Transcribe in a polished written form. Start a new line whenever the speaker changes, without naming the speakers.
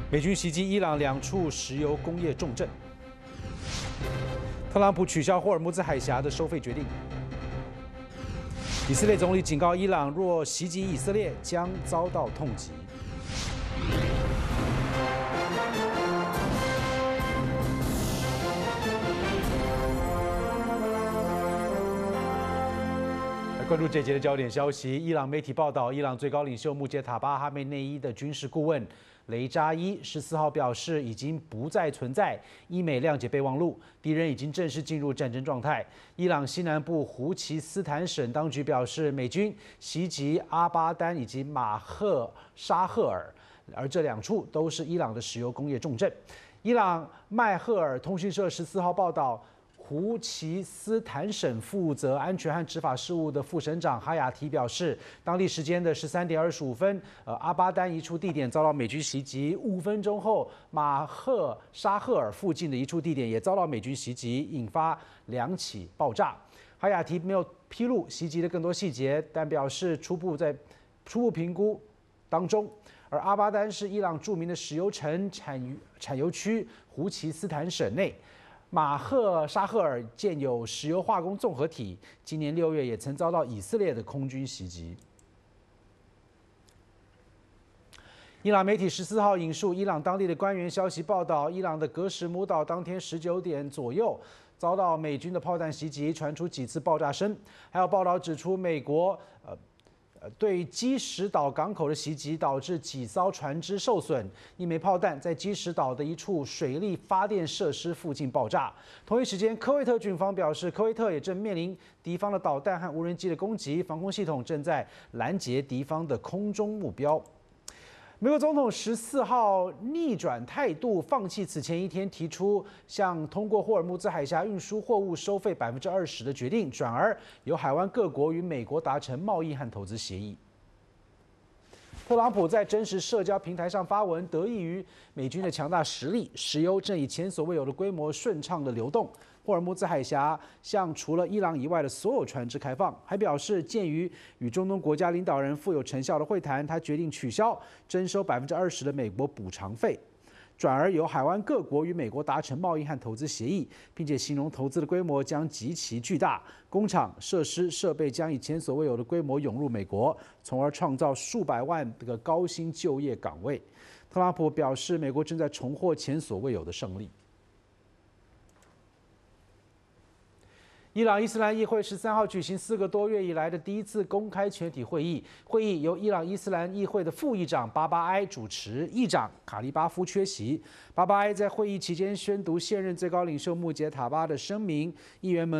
美军袭击伊朗2处石油工业重镇。特朗普取消霍尔木兹海峡的收费决定。以色列总理警告伊朗，若袭击以色列，将遭到痛击。关注这节的焦点消息，伊朗媒体报道，伊朗最高领袖穆杰塔巴·哈梅内伊的军事顾问雷扎伊14号表示，已经不再存在伊美谅解备忘录，敌人已经正式进入战争状态。伊朗西南部胡奇斯坦省当局表示，美军袭击阿巴丹以及马赫沙赫尔，而这2处都是伊朗的石油工业重镇。伊朗迈赫尔通讯社14号报道。胡奇斯坦省负责安全和执法事务的副省长哈雅提表示，当地时间的13点25分，阿巴丹一处地点遭到美军袭击。5分钟后，马赫沙赫尔附近的一处地点也遭到美军袭击，引发2起爆炸。哈雅提没有披露袭击的更多细节，但表示初步评估当中。而阿巴丹是伊朗著名的石油城产油区，胡奇斯坦省内。马赫沙赫尔建有石油化工综合体，今年6月也曾遭到以色列的空军袭击。伊朗媒体14号引述伊朗当地的官员消息报道，伊朗的格什姆岛当天19点左右遭到美军的炮弹袭击，传出几次爆炸声。还有报道指出，美国对基什岛港口的袭击导致几艘船只受损，一枚炮弹在基什岛的一处水力发电设施附近爆炸。同一时间，科威特军方表示，科威特也正面临敌方的导弹和无人机的攻击，防空系统正在拦截敌方的空中目标。美国总统14号逆转态度，放弃此前一天提出向通过霍尔木兹海峡运输货物收费20%的决定，转而由海湾各国与美国达成贸易和投资协议。特朗普在真实社交平台上发文，得益于美军的强大实力，石油正以前所未有的规模顺畅的流动。霍尔木兹海峡向除了伊朗以外的所有船只开放，还表示，鉴于与中东国家领导人富有成效的会谈，他决定取消征收20%的美国补偿费，转而由海湾各国与美国达成贸易和投资协议，并且形容投资的规模将极其巨大，工厂、设施、设备将以前所未有的规模涌入美国，从而创造数百万个高薪就业岗位。特朗普表示，美国正在重获前所未有的胜利。伊朗伊斯兰议会13号举行4个多月以来的第一次公开全体会议，会议由伊朗伊斯兰议会的副议长巴巴埃主持，议长卡利巴夫缺席。巴巴埃在会议期间宣读现任最高领袖穆杰塔巴的声明，议员们